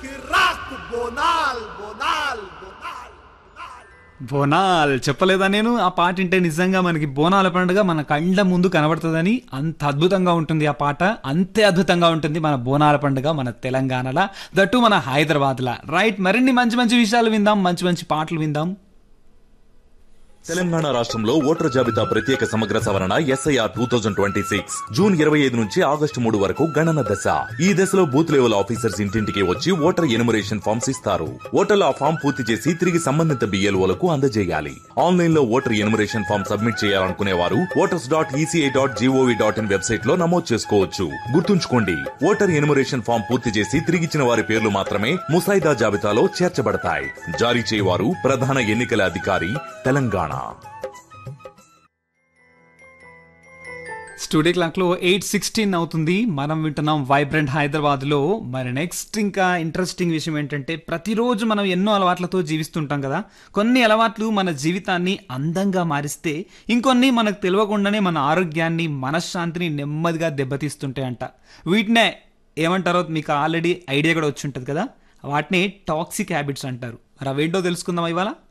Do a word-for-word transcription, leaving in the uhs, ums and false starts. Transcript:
కిరాక్ బోనాల్ బోనాల్ బోనాల్ బోనాల్ చెప్పలేదా నేను? ఆ పాట వింటే నిజంగా మనకి బోనాల పండుగ మన కళ్ళ ముందు కనబడుతుందని. అంత అద్భుతంగా ఉంటుంది ఆ పాట, అంతే అద్భుతంగా ఉంటుంది మన బోనాల పండుగ మన తెలంగాణలో, దట్టు మన హైదరాబాద్లో. రైట్, మరిన్ని మంచి మంచి విషయాలు విందాం, మంచి మంచి పాటలు విందాం. తెలంగాణ రాష్ట్రంలో ఓటర్ జాబితా ప్రత్యేక సమగ్ర సవరణ SIR two thousand twenty six June ఇరవై ఐదు నుంచి ఆగస్టు మూడు వరకు గణన దశ. ఈ దశలో బూత్ లెవెల్ ఆఫీసర్స్ ఇంటింటికి వచ్చి ఓటర్ ఎనుమరేషన్ ఫామ్స్ ఇస్తారు. ఓటర్లు ఆ ఫామ్ పూర్తి చేసి తిరిగి సంబంధిత బిఎల్ఓలకు అందజేయాలి. ఆన్లైన్ లో ఓటర్ ఎనుమరేషన్ ఫామ్ సబ్మిట్ చేయాలనుకునే వారు voters dot ECI dot GOV dot in website లో నమోదు చేసుకోవచ్చు. గుర్తుంచుకోండి, ఓటర్ ఎనుమరేషన్ ఫామ్ పూర్తి చేసి తిరిగిచ్చిన వారి పేర్లు మాత్రమే ముసాయిదా జాబితాలో చేర్చబడతాయి. జారీ చేయవారు ప్రధాన ఎన్నికల అధికారి, తెలంగాణ. స్టూడియో క్లాక్ లో ఎయిట్ సిక్స్టీన్ అవుతుంది. మనం వింటున్నాం వైబ్రెంట్ హైదరాబాద్ లో. మరి నెక్స్ట్ ఇంకా ఇంట్రెస్టింగ్ విషయం ఏంటంటే, ప్రతిరోజు మనం ఎన్నో అలవాట్లతో జీవిస్తుంటాం కదా. కొన్ని అలవాట్లు మన జీవితాన్ని అందంగా మారిస్తే, ఇంకొన్ని మనకు తెలియకుండానే మన ఆరోగ్యాన్ని, మనశ్శాంతిని నెమ్మదిగా దెబ్బతీస్తుంటాయంట. వీటినే ఏమంటారో మీకు ఆల్రెడీ ఐడియా కూడా వచ్చి ఉంటుంది కదా. వాటిని టాక్సిక్ హ్యాబిట్స్ అంటారు. మరి అవేంటో తెలుసుకుందాం ఇవాళ.